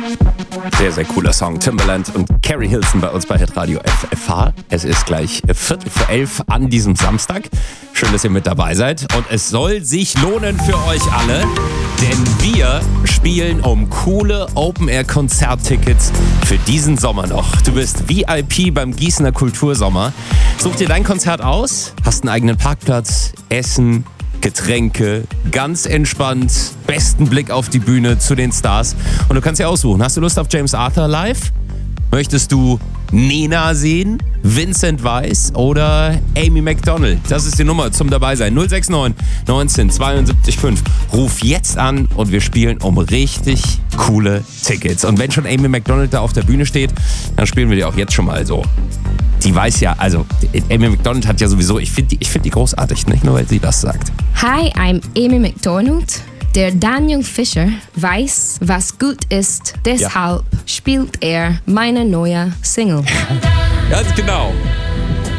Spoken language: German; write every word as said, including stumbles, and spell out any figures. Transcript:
Sehr, sehr cooler Song. Timbaland und Carrie Hilson bei uns bei Hitradio F F H. Es ist gleich Viertel vor elf an diesem Samstag. Schön, dass ihr mit dabei seid. Und es soll sich lohnen für euch alle, denn wir spielen um coole Open-Air-Konzerttickets für diesen Sommer noch. Du bist V I P beim Gießener Kultursommer. Such dir dein Konzert aus, hast einen eigenen Parkplatz, Essen, Getränke, ganz entspannt, besten Blick auf die Bühne zu den Stars. Und du kannst dir aussuchen, hast du Lust auf James Arthur live? Möchtest du Nena sehen, Vincent Weiss oder Amy Macdonald? Das ist die Nummer zum Dabeisein. null sechs neun neunzehn zweiundsiebzig fünf. Ruf jetzt an und wir spielen um richtig coole Tickets. Und wenn schon Amy Macdonald da auf der Bühne steht, dann spielen wir die auch jetzt schon mal so. Die weiß ja, also Amy Macdonald hat ja sowieso, ich finde die, ich find die großartig, nicht nur weil sie das sagt. Hi, I'm Amy Macdonald. Der Daniel Fischer weiß, was gut ist, deshalb ja. spielt er meine neue Single. Ganz genau.